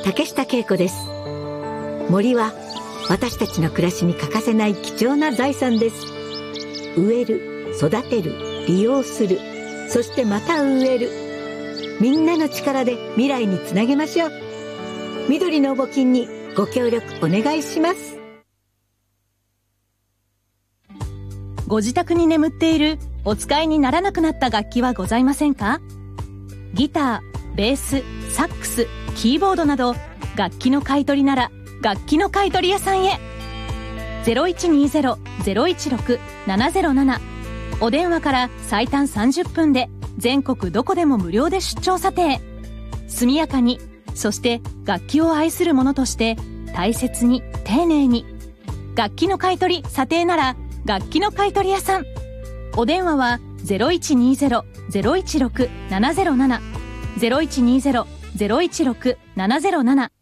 竹下恵子です。森は私たちの暮らしに欠かせない貴重な財産です。植える、育てる、利用する、そしてまた植える。みんなの力で未来につなげましょう。緑の募金にご協力お願いします。 ご自宅に眠っているお使いにならなくなった楽器はございませんか？ギター、ベース、サックス、キーボードなど楽器の買い取りなら楽器の買い取り屋さんへ。 0120-016-707 お電話から最短30分で全国どこでも無料で出張査定。速やかに、そして楽器を愛する者として大切に丁寧に。楽器の買い取り査定なら楽器の買い取り屋さん。お電話は 0120-016-707 0120-016-707